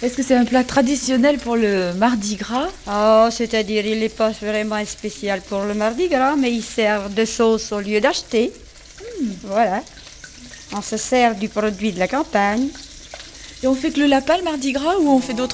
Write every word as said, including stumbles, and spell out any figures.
Est-ce que c'est un plat traditionnel pour le Mardi Gras? Oh, c'est-à-dire, il n'est pas vraiment spécial pour le Mardi Gras, mais il sert de sauce au lieu d'acheter. Mmh. Voilà. On se sert du produit de la campagne. Et on fait que le lapin le Mardi Gras ou on fait d'autres